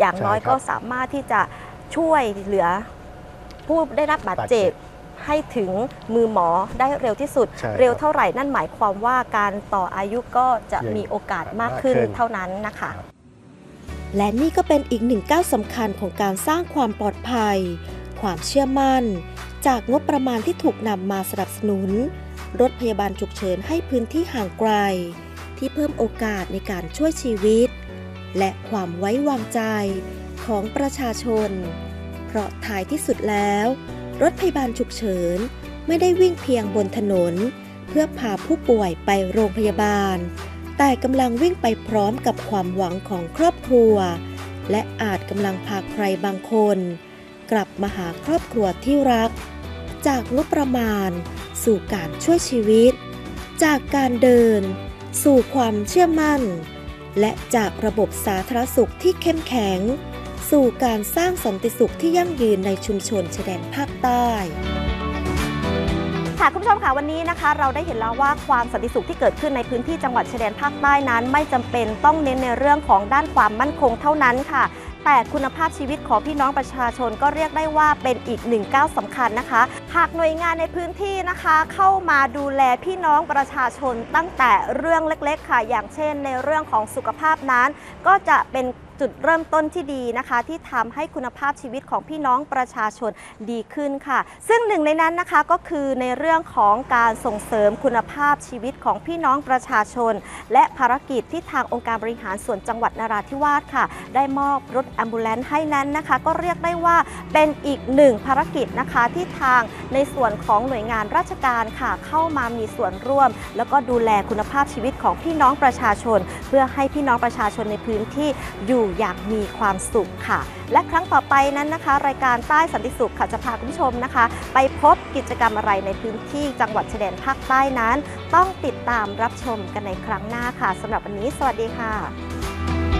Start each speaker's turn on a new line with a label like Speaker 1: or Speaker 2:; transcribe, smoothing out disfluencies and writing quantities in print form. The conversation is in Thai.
Speaker 1: อย่างน้อยก็สามารถที่จะช่วยเหลือผู้ได้รับบาดเจ็บให้ถึงมือหมอได้เร็วที่สุดเร็วเท่าไหร่นั่นหมายความว่าการต่ออายุก็จะมีโอกาสมากขึ้นเท่านั้นนะคะ
Speaker 2: และนี่ก็เป็นอีกหนึ่งก้าวสำคัญของการสร้างความปลอดภัยความเชื่อมั่นจากงบประมาณที่ถูกนำมาสนับสนุนรถพยาบาลฉุกเฉินให้พื้นที่ห่างไกลที่เพิ่มโอกาสในการช่วยชีวิตและความไว้วางใจของประชาชนเพราะท้ายที่สุดแล้วรถพยาบาลฉุกเฉินไม่ได้วิ่งเพียงบนถนนเพื่อพาผู้ป่วยไปโรงพยาบาลแต่กำลังวิ่งไปพร้อมกับความหวังของครอบครัวและอาจกำลังพาใครบางคนกลับมาหาครอบครัวที่รักจากงบประมาณสู่การช่วยชีวิตจากการเดินสู่ความเชื่อมั่นและจากระบบสาธารณสุขที่เข้มแข็งสู่การสร้างสันติสุขที่ยั่งยืนในชุมชนชายแดนภาคใต้
Speaker 1: ค่ะคุณผู้ชมค่ะวันนี้นะคะเราได้เห็นแล้วว่าความสันติสุขที่เกิดขึ้นในพื้นที่จังหวัดชายแดนภาคใต้นั้นไม่จำเป็นต้องเน้นในเรื่องของด้านความมั่นคงเท่านั้นค่ะแต่คุณภาพชีวิตของพี่น้องประชาชนก็เรียกได้ว่าเป็นอีกหนึ่งก้าวสำคัญนะคะหากหน่วยงานในพื้นที่นะคะเข้ามาดูแลพี่น้องประชาชนตั้งแต่เรื่องเล็กๆค่ะอย่างเช่นในเรื่องของสุขภาพนั้นก็จะเป็นจุดเริ่มต้นที่ดีนะคะที่ทำให้คุณภาพชีวิตของพี่น้องประชาชนดีขึ้นค่ะซึ่งหนึ่งในนั้นนะคะก็คือในเรื่องของการส่งเสริมคุณภาพชีวิตของพี่น้องประชาชนและภารกิจที่ทางองค์การบริหารส่วนจังหวัดนราธิวาสค่ะได้มอบรถแอมบูเลนซ์ให้นั้นนะคะก็เรียกได้ว่าเป็นอีกหนึ่งภารกิจนะคะที่ทางในส่วนของหน่วยงานราชการค่ะเข้ามามีส่วนร่วมแล้วก็ดูแลคุณภาพชีวิตของพี่น้องประชาชนเพื่อให้พี่น้องประชาชนในพื้นที่อยู่อย่างมีความสุขค่ะและครั้งต่อไปนั้นนะคะรายการใต้สันติสุขค่ะจะพาคุณผู้ชมนะคะไปพบกิจกรรมอะไรในพื้นที่จังหวัดชายแดนภาคใต้นั้นต้องติดตามรับชมกันในครั้งหน้าค่ะสำหรับวันนี้สวัสดีค่ะ